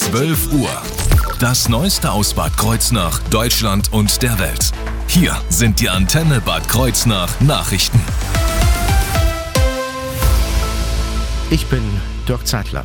12 Uhr. Das Neueste aus Bad Kreuznach, Deutschland und der Welt. Hier sind die Antenne Bad Kreuznach Nachrichten. Ich bin Dirk Zeitler.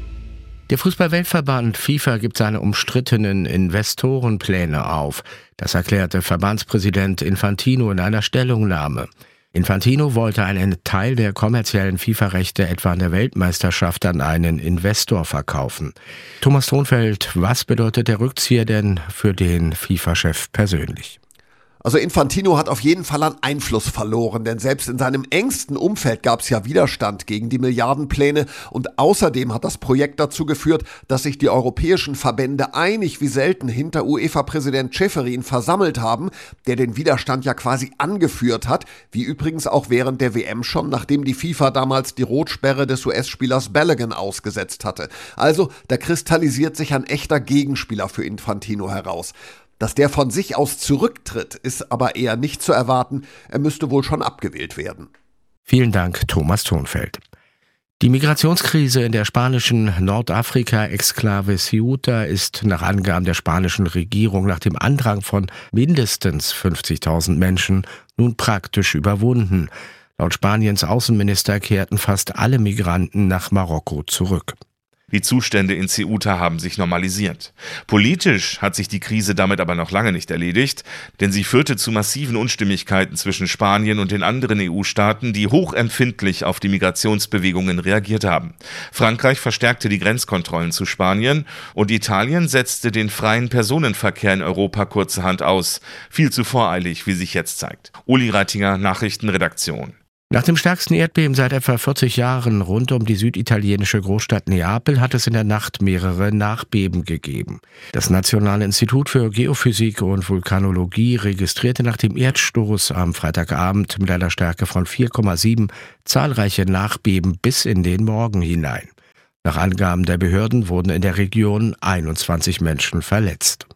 Der Fußball-Weltverband FIFA gibt seine umstrittenen Investorenpläne auf. Das erklärte Verbandspräsident Infantino in einer Stellungnahme. Infantino wollte einen Teil der kommerziellen FIFA-Rechte etwa an der Weltmeisterschaft an einen Investor verkaufen. Thomas Thonfeld, was bedeutet der Rückzieher denn für den FIFA-Chef persönlich? Also Infantino hat auf jeden Fall an Einfluss verloren, denn selbst in seinem engsten Umfeld gab es ja Widerstand gegen die Milliardenpläne und außerdem hat das Projekt dazu geführt, dass sich die europäischen Verbände einig wie selten hinter UEFA-Präsident Ceferin versammelt haben, der den Widerstand ja quasi angeführt hat, wie übrigens auch während der WM schon, nachdem die FIFA damals die Rotsperre des US-Spielers Balogun ausgesetzt hatte. Also da kristallisiert sich ein echter Gegenspieler für Infantino heraus. Dass der von sich aus zurücktritt, ist aber eher nicht zu erwarten. Er müsste wohl schon abgewählt werden. Vielen Dank, Thomas Thonfeld. Die Migrationskrise in der spanischen Nordafrika-Exklave Ceuta ist nach Angaben der spanischen Regierung nach dem Andrang von mindestens 50.000 Menschen nun praktisch überwunden. Laut Spaniens Außenminister kehrten fast alle Migranten nach Marokko zurück. Die Zustände in Ceuta haben sich normalisiert. Politisch hat sich die Krise damit aber noch lange nicht erledigt, denn sie führte zu massiven Unstimmigkeiten zwischen Spanien und den anderen EU-Staaten, die hochempfindlich auf die Migrationsbewegungen reagiert haben. Frankreich verstärkte die Grenzkontrollen zu Spanien und Italien setzte den freien Personenverkehr in Europa kurzerhand aus. Viel zu voreilig, wie sich jetzt zeigt. Uli Reitinger, Nachrichtenredaktion. Nach dem stärksten Erdbeben seit etwa 40 Jahren rund um die süditalienische Großstadt Neapel hat es in der Nacht mehrere Nachbeben gegeben. Das Nationale Institut für Geophysik und Vulkanologie registrierte nach dem Erdstoß am Freitagabend mit einer Stärke von 4,7 zahlreiche Nachbeben bis in den Morgen hinein. Nach Angaben der Behörden wurden in der Region 21 Menschen verletzt.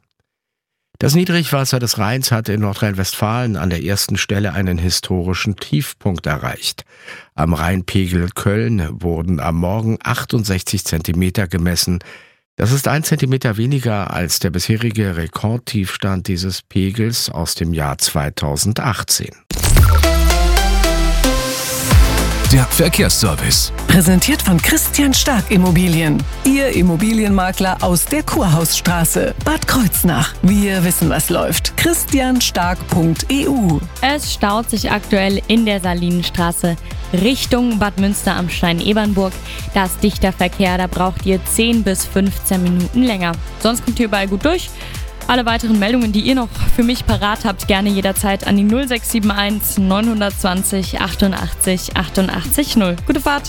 Das Niedrigwasser des Rheins hat in Nordrhein-Westfalen an der ersten Stelle einen historischen Tiefpunkt erreicht. Am Rheinpegel Köln wurden am Morgen 68 Zentimeter gemessen. Das ist 1 Zentimeter weniger als der bisherige Rekordtiefstand dieses Pegels aus dem Jahr 2018. Der Verkehrsservice. Präsentiert von Christian Stark Immobilien. Ihr Immobilienmakler aus der Kurhausstraße. Bad Kreuznach. Wir wissen, was läuft. christianstark.eu. Es staut sich aktuell in der Salinenstraße Richtung Bad Münster am Stein-Ebernburg. Da ist dichter Verkehr, da braucht ihr 10 bis 15 Minuten länger. Sonst kommt ihr überall gut durch. Alle weiteren Meldungen, die ihr noch für mich parat habt, gerne jederzeit an die 0671 920 88 88 0. Gute Fahrt!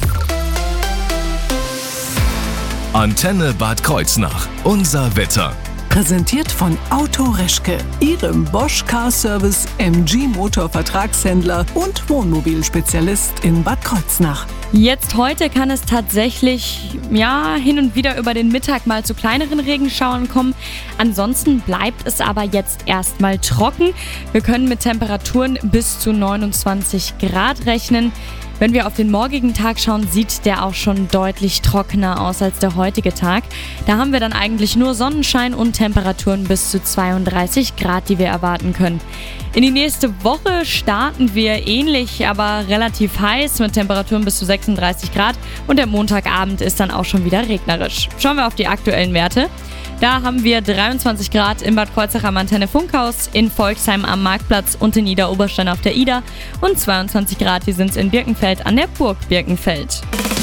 Antenne Bad Kreuznach. Unser Wetter. Präsentiert von Auto Reschke, Ihrem Bosch Car Service MG Motor Vertragshändler und Wohnmobilspezialist in Bad Kreuznach. Jetzt heute kann es tatsächlich hin und wieder über den Mittag mal zu kleineren Regenschauern kommen. Ansonsten bleibt es aber jetzt erstmal trocken. Wir können mit Temperaturen bis zu 29 Grad rechnen. Wenn wir auf den morgigen Tag schauen, sieht der auch schon deutlich trockener aus als der heutige Tag. Da haben wir dann eigentlich nur Sonnenschein und Temperaturen bis zu 32 Grad, die wir erwarten können. In die nächste Woche starten wir ähnlich, aber relativ heiß mit Temperaturen bis zu 36 Grad und der Montagabend ist dann auch schon wieder regnerisch. Schauen wir auf die aktuellen Werte. Da haben wir 23 Grad in Bad Kreuznach am Antenne Funkhaus, in Volksheim am Marktplatz und in Idar-Oberstein auf der Ida und 22 Grad, die sind es in Birkenfeld an der Burg Birkenfeld.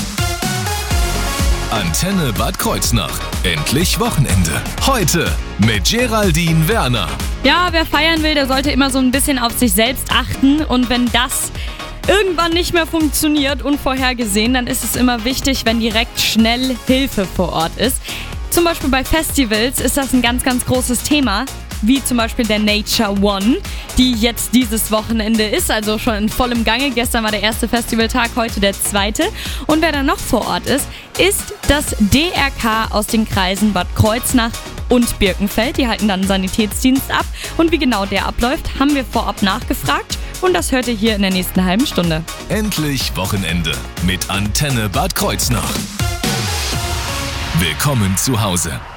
Antenne Bad Kreuznach. Endlich Wochenende. Heute mit Geraldine Werner. Ja, wer feiern will, der sollte immer so ein bisschen auf sich selbst achten und wenn das irgendwann nicht mehr funktioniert, unvorhergesehen, dann ist es immer wichtig, wenn direkt schnell Hilfe vor Ort ist. Zum Beispiel bei Festivals ist das ein ganz, ganz großes Thema, wie zum Beispiel der Nature One, die jetzt dieses Wochenende ist, also schon in vollem Gange. Gestern war der erste Festivaltag, heute der zweite. Und wer dann noch vor Ort ist das DRK aus den Kreisen Bad Kreuznach und Birkenfeld. Die halten dann einen Sanitätsdienst ab. Und wie genau der abläuft, haben wir vorab nachgefragt. Und das hört ihr hier in der nächsten halben Stunde. Endlich Wochenende mit Antenne Bad Kreuznach. Willkommen zu Hause.